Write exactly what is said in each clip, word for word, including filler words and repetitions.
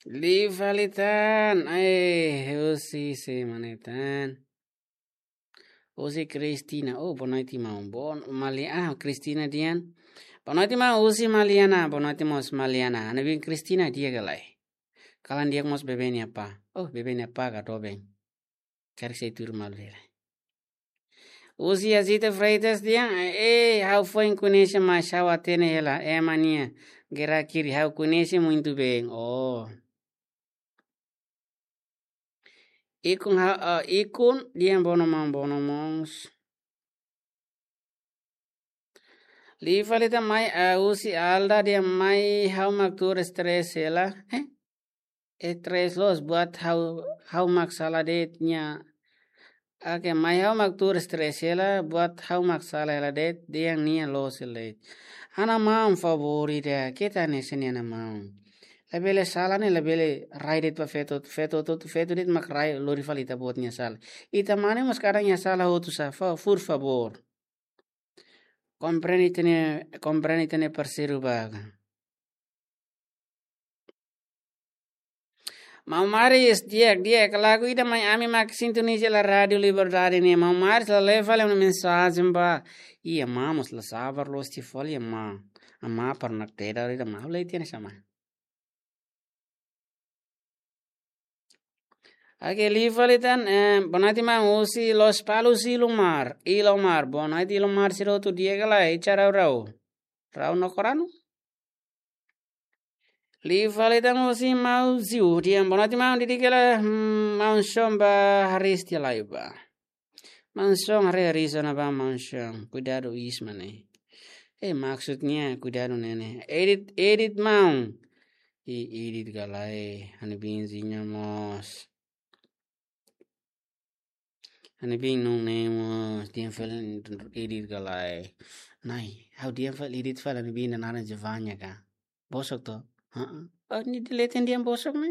Livalitan, eh, usi se manetan. Usi Cristina, oh, bonaiti mau bon, mali ah, Cristina dian. Bonaiti mau usi Maliana, bonaiti mos Maliana, anabi Cristina dia galai. Kalan dia mos bebeni apa? Oh, bebeni apa ga dobeng. Kari sei tur malvera. Usi azita freitas dian, eh, how foi conhece mais how atene ela, é mania. Gera kiri, how conhece muito bem. Oh. Ikun ha uh, ikun dia bono mang bono mons. Li falita mai uh, usi alda dia mai how maktur stress ela. Eh? Stress los buat how how mak saladetnya. Ake mai how maktur stress ela buat how mak salah det dia nia los elet. Ana mam favorita kita neseni ana mam. Labele sala ne labele raidet pa feto feto to feto dit mak rai lori falita botnya sala. Ita mane mas sekarang ya salah hotu sa fa fur favor. Comprenitene comprenitene parceiro baga. Mau maris dia dia lagu ida mai ami mak sintonia la radio liberdade ne mau maris la leva le una mensagem ba. Ia mamos la savar los ti folia ma. Ama per nak teda ida mau le tiene sama. Ake livalitan eh, bonati ma usi los palos ilumar ilomar bonati ilomar siro tu dia gala icara rau rau no koranu livalitan usi mau ziu dia bonati ma di gala mau shomba haris dia laiba mansong hari hari sana ba mansong cuidado ismane eh maksudnya cuidado nene edit edit mau i edit gala eh ane binzinya mos Ani bing nung nemos dien fel edit galai. Nai, how dien fel edit fel ani bing na naran javanya ka. Bosok to. Heeh. Oh, ni diletin dien bosok me.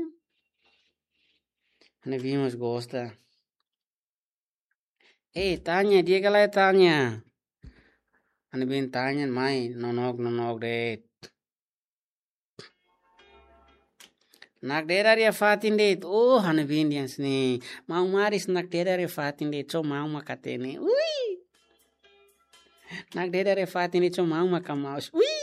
Ani bing mas gosta. Eh, tanya dia galai tanya. Ani bing tanya mai nonok nonok det. Nak dera ria fatin det. Oh, ani bing dien sini. Mau maris nak dera ria fatin det. So mau makatene. Ui. Nak dera ria fatin det so mau makamaus. Ui.